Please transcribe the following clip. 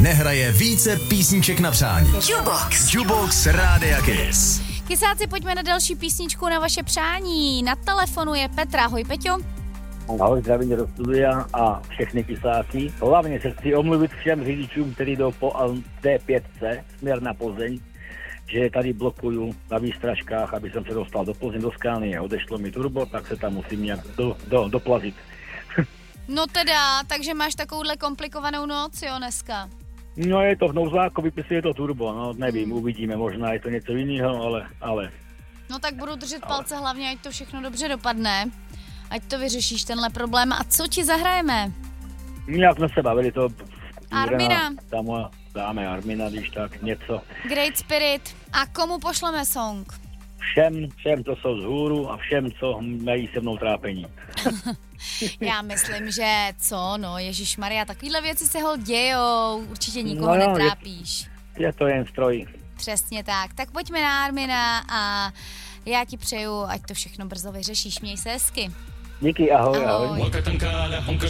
nehraje více písniček na přání. Jukebox Rádia Kiss. Kysáci, pojďme na další písničku na vaše přání. Na telefonu je Petra. Ahoj, Peťo. Ahoj, zdravím do studia a všechny kysáky. Hlavně se chci omluvit všem řidičům, kteří jdou po D5 směr na Plzeň, že tady blokuju na výstražkách, aby jsem se dostal do Plzeň, do Skánie. Odešlo mi turbo, tak se tam musím nějak doplazit. No teda, takže máš takovouhle komplikovanou noc, jo, dneska? No je to v nouzáku, vypisuje to turbo, no nevím, uvidíme, možná je to něco jiného, ale... No tak budu držet palce hlavně, ať to všechno dobře dopadne, ať to vyřešíš tenhle problém. A co ti zahrajeme? Jak jsme se bavili, to... Armina. Tam dáme Armina, když tak něco. Great Spirit. A komu pošleme song? Všem, co jsou vzhůru a všem, co mají se mnou trápení. Já myslím, že co, no, ježišmarja, takovýhle věci se ho dějou, určitě nikoho netrápíš. Je to jen stroj. Přesně tak, tak pojďme na Armina a já ti přeju, ať to všechno brzo vyřešíš, měj se hezky. Díky, ahoj.